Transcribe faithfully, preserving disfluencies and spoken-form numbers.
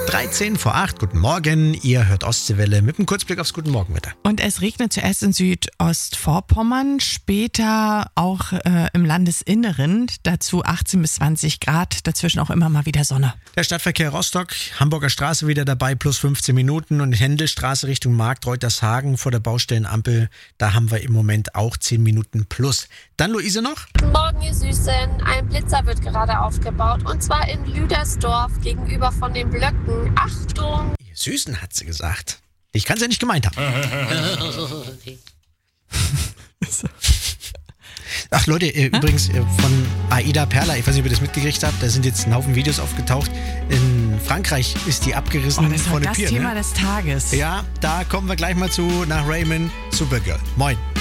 dreizehn vor acht. Guten Morgen. Ihr hört Ostseewelle mit einem Kurzblick aufs Guten Morgenwetter. Und es regnet zuerst in Südostvorpommern, später auch äh, im Landesinneren. Dazu achtzehn bis zwanzig Grad, dazwischen auch immer mal wieder Sonne. Der Stadtverkehr Rostock, Hamburger Straße wieder dabei, plus fünfzehn Minuten. Und Händelstraße Richtung Markt, Reutershagen vor der Baustellenampel. Da haben wir im Moment auch zehn Minuten plus. Dann Luise noch. Guten Morgen, ihr Süßen. Ein Blitzer wird gerade aufgebaut. Und zwar in Lüdersdorf gegenüber von den Blöcken. Achtung! Ihr Süßen, hat sie gesagt. Ich kann es ja nicht gemeint haben. Ach Leute, äh, übrigens äh, von Aida Perla, ich weiß nicht, ob ihr das mitgekriegt habt, da sind jetzt ein Haufen Videos aufgetaucht. In Frankreich ist die abgerissen Oh, das war von der das Pier. Thema Ne? des Tages. Ja, da kommen wir gleich mal zu, nach Raymond, Supergirl. Moin.